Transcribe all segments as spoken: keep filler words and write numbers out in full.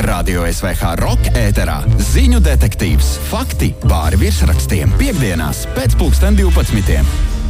Radio S V H Rock ēterā ziņu detektīvs fakti pāri virsrakstiem piektdienās pēc pulksten divpadsmitiem.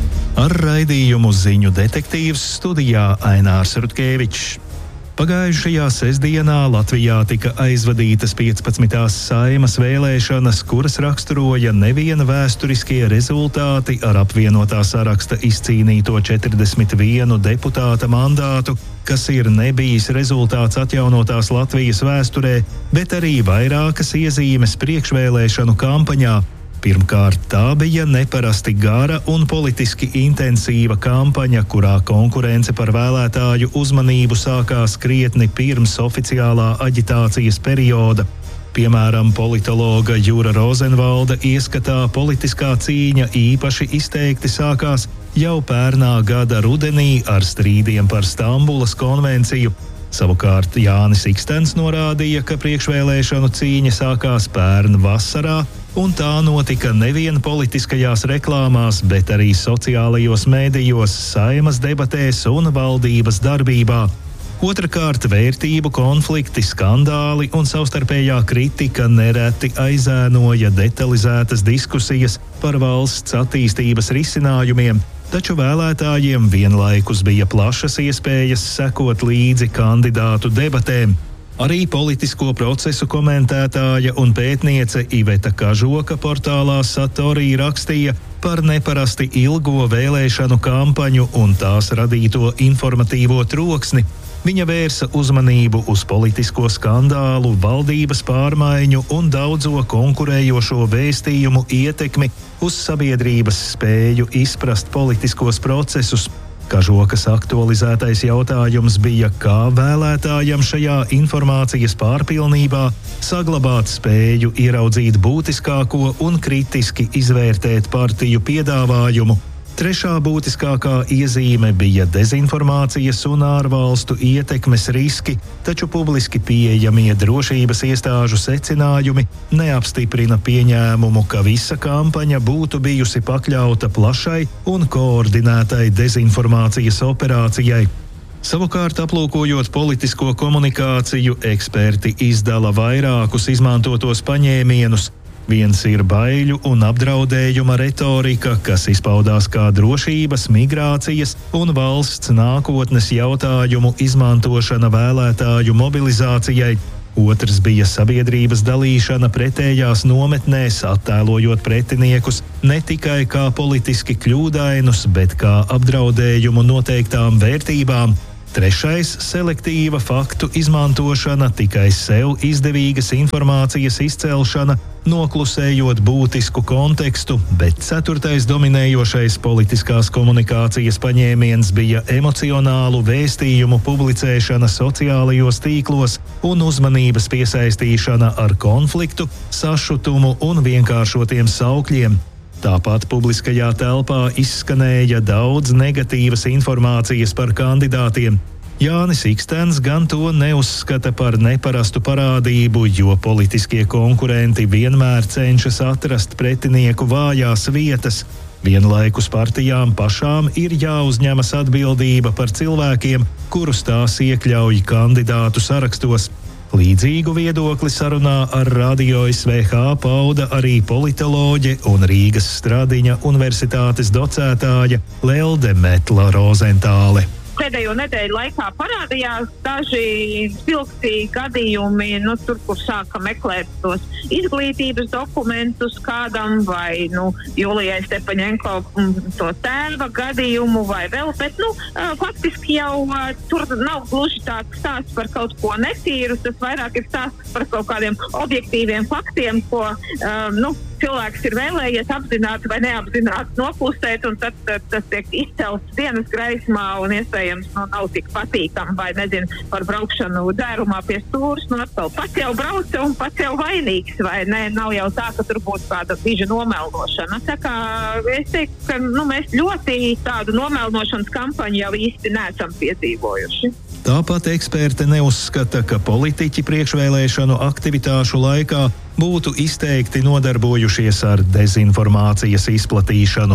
Ar raidījumu ziņu detektīvs studijā Ainārs Rutkevičs. Pagājušajā sestdienā Latvijā tika aizvadītas piecpadsmitās Saeimas vēlēšanas, kuras raksturoja neviena vēsturiskie rezultāti ar apvienotā saraksta izcīnīto četrdesmit vienu deputāta mandātu, kas ir nebijis rezultāts atjaunotās Latvijas vēsturē, bet arī vairākas iezīmes priekšvēlēšanu kampaņā. Pirmkārt, tā bija neparasti gara un politiski intensīva kampaņa, kurā konkurence par vēlētāju uzmanību sākās krietni pirms oficiālā aģitācijas perioda. Piemēram, politologa Jura Rozenvalda ieskatā politiskā cīņa īpaši izteikti sākās jau pērnā gada rudenī ar strīdiem par Stambulas konvenciju. Savukārt Jānis Ikstens norādīja, ka priekšvēlēšanu cīņa sākās pērn vasarā, un tā notika nevien politiskajās reklāmās, bet arī sociālajos mēdījos, Saeimas debatēs un valdības darbībā. Otrakārt, vērtību konflikti, skandāli un savstarpējā kritika nereti aizēnoja detalizētas diskusijas par valsts attīstības risinājumiem, taču vēlētājiem vienlaikus bija plašas iespējas sekot līdzi kandidātu debatēm. Arī politisko procesu komentētāja un pētniece Iveta Kažoka portālā Satorī rakstīja par neparasti ilgo vēlēšanu kampaņu un tās radīto informatīvo troksni. Viņa vērsa uzmanību uz politisko skandālu, valdības pārmaiņu un daudzo konkurējošo vēstījumu ietekmi uz sabiedrības spēju izprast politiskos procesus. Kažokas aktualizētais jautājums bija, kā vēlētājam šajā informācijas pārpilnībā saglabāt spēju ieraudzīt būtiskāko un kritiski izvērtēt partiju piedāvājumu. Trešā būtiskākā iezīme bija dezinformācijas un ārvalstu ietekmes riski, taču publiski pieejamie drošības iestāžu secinājumi neapstiprina pieņēmumu, ka visa kampaņa būtu bijusi pakļauta plašai un koordinētai dezinformācijas operācijai. Savukārt, aplūkojot politisko komunikāciju, eksperti izdala vairākus izmantotos paņēmienus. Viens ir baiļu un apdraudējuma retorika, kas izpaudās kā drošības, migrācijas un valsts nākotnes jautājumu izmantošana vēlētāju mobilizācijai. Otrs bija sabiedrības dalīšana pretējās nometnēs, attēlojot pretiniekus ne tikai kā politiski kļūdainus, bet kā apdraudējumu noteiktām vērtībām. Trešais – selektīva faktu izmantošana, tikai sev izdevīgas informācijas izcelšana, noklusējot būtisku kontekstu, bet ceturtais dominējošais politiskās komunikācijas paņēmiens bija emocionālu vēstījumu publicēšana sociālajos tīklos un uzmanības piesaistīšana ar konfliktu, sašutumu un vienkāršotiem saukļiem. Tāpat publiskajā telpā izskanēja daudz negatīvas informācijas par kandidātiem. Jānis Ikstens gan to neuzskata par neparastu parādību, jo politiskie konkurenti vienmēr cenšas atrast pretinieku vājās vietas. Vienlaikus partijām pašām ir jāuzņemas atbildība par cilvēkiem, kurus tās iekļauj kandidātu sarakstos. Līdzīgu viedokli sarunā ar Radio S V H pauda arī politoloģe un Rīgas Stradiņa universitātes docētāja Lelde Metla Rozentāle. Pēdējo nedēļu laikā parādījās daži spilgti gadījumi, nu, tur, kur sāka meklēt tos izglītības dokumentus kādam vai, nu, Julijai Stepaņenko to tēva gadījumu vai vēl, bet, nu, faktiski jau tur nav gluži tāds stāsts par kaut ko netīru, tas vairāk ir stāsts par kaut kādiem objektīviem faktiem, ko, nu, cilvēks ir vēlējies apzināti vai neapzināti noklusēt, un tad, tad tas tiek izcelts dienas gaismā un iespējams nu, nav tik patīkam vai, nezinu, par braukšanu dzērumā pie stūras, nu atkal pats jau brauca un pats jau vainīgs, vai ne, nav jau tā, ka tur būtu kāda diža nomelnošana. Tā kā es teiktu, ka nu, mēs ļoti tādu nomelnošanas kampaņu jau īsti neesam piedzīvojuši. Tāpat eksperte neuzskata, ka politiķi priekšvēlēšanu aktivitāšu laikā būtu izteikti nodarbojušies ar dezinformācijas izplatīšanu.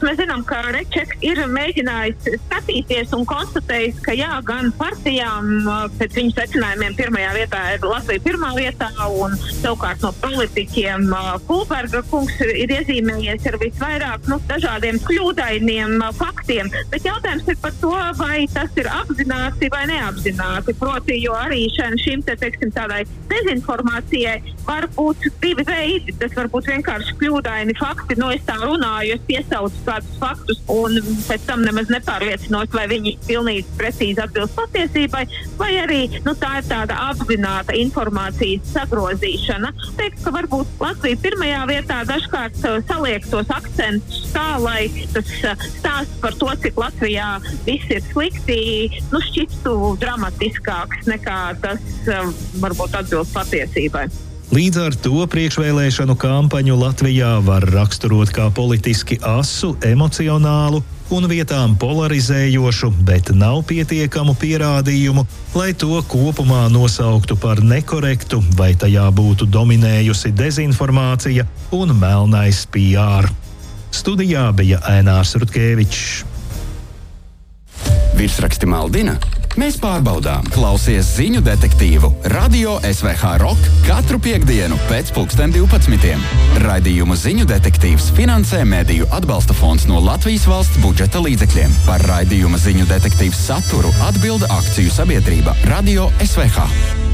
mēs zinām, ka Rečeks ir mēģinājis skatīties un konstatējis, ka jā, gan partijām pēc viņu secinājumiem pirmajā vietā ir Latvija pirmā vietā, un savukārt no politiķiem Kulberga kungs ir, ir iezīmējies ar visvairāk nu, dažādiem kļūdainiem faktiem. Bet jautājums ir par to, vai tas ir apzināti vai neapzināti. Proti, jo arī šim te, teiksim, tādai dezinformācijai var būt divi veidi. Tas var būt vienkārši kļūdaini fakti. Nu, es tā runāju, es piesaucu kādus faktus un pēc tam nemaz nepārliecinos, vai viņi pilnīgi precīzi atbilst patiesībai, vai arī nu, tā ir tāda apzināta informācijas sagrozīšana. Teikt, ka varbūt Latvija pirmajā vietā dažkārt saliek tos akcentus tā, lai tas stāsts par to, cik Latvijā viss ir slikti, nu, šķistu dramatiskāks nekā tas varbūt atbilst patiesībai. Līdz ar to priekšvēlēšanu kampaņu Latvijā var raksturot kā politiski asu, emocionālu un vietām polarizējošu, bet nav pietiekamu pierādījumu, lai to kopumā nosauktu par nekorektu vai tajā būtu dominējusi dezinformācija un melnais P R. Studijā bija Ainārs Rutkevičs. Virsraksti maldina? Mēs pārbaudām. Klausies ziņu detektīvu Radio S V H Rock katru piekdienu pēc pulksten divpadsmitiem. Raidījumu Ziņu detektīvs finansē Mediju atbalsta fonds no Latvijas valsts budžeta līdzekļiem. Par raidījuma Ziņu detektīvs saturu atbilda akciju sabiedrība Radio S V H.